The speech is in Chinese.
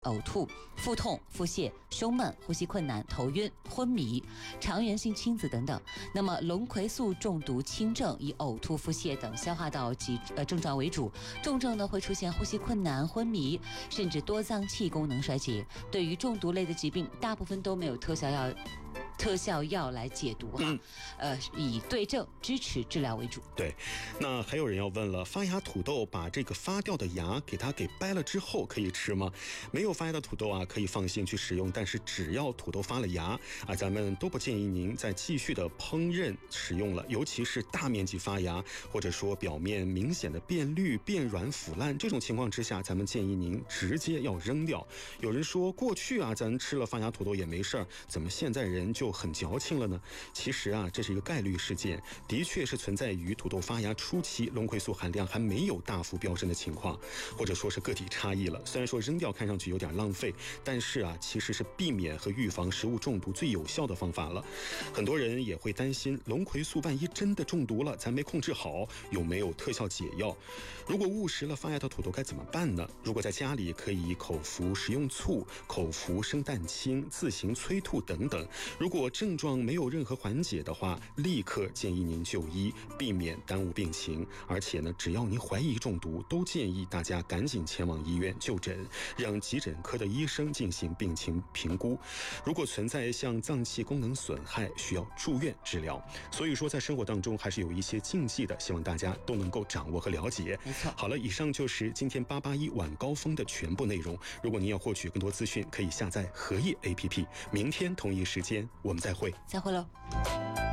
呕吐、腹痛、腹泻、胸闷、呼吸困难、头晕、昏迷、肠源性青紫等等。那么龙葵素中毒轻症以呕吐、腹泻等消化道及症状为主，重症呢会出现呼吸困难、昏迷，甚至多脏器功能衰竭。对于中毒类的疾病，大部分都没有特效药来解毒以对症支持治疗为主。 对，那还有人要问了，发芽土豆把这个发掉的芽给掰了之后可以吃吗？没有发芽的土豆啊，可以放心去使用，但是只要土豆发了芽啊，咱们都不建议您再继续的烹饪使用了，尤其是大面积发芽，或者说表面明显的变绿、变软、腐烂这种情况之下，咱们建议您直接要扔掉。有人说过去啊，咱吃了发芽土豆也没事儿，怎么现在人就很矫情了呢？其实啊，这是一个概率事件，的确是存在于土豆发芽初期龙葵素含量还没有大幅飙升的情况，或者说是个体差异了。虽然说扔掉看上去有点浪费，但是啊，其实是避免和预防食物中毒最有效的方法了。很多人也会担心龙葵素万一真的中毒了，咱没控制好，有没有特效解药？如果误食了发芽的土豆该怎么办呢？如果在家里，可以口服食用醋、口服生蛋清、自行催吐等等。如果症状没有任何缓解的话，立刻建议您就医，避免耽误病情。而且呢，只要您怀疑中毒，都建议大家赶紧前往医院就诊，让急诊科的医生进行病情评估。如果存在像脏器功能损害，需要住院治疗。所以说，在生活当中还是有一些禁忌的，希望大家都能够掌握和了解。 没错。 好了，以上就是今天881晚高峰的全部内容。如果您要获取更多资讯，可以下载荷叶 APP。明天同一时间我们再会。 再会喽。